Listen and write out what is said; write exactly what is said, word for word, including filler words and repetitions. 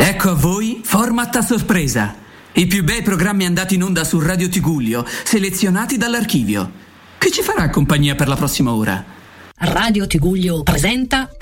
Ecco a voi Format a sorpresa. I più bei programmi andati in onda su Radio Tigullio, selezionati dall'archivio. Chi ci farà compagnia per la prossima ora? Radio Tigullio presenta